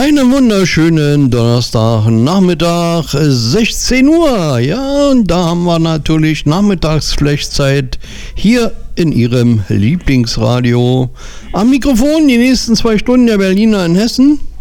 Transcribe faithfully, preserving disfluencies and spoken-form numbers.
Einen wunderschönen Donnerstagnachmittag, sechzehn Uhr. Ja, und da haben wir natürlich Nachmittagsflechtzeit hier in Ihrem Lieblingsradio. Am Mikrofon die nächsten zwei Stunden der Berliner in Hessen.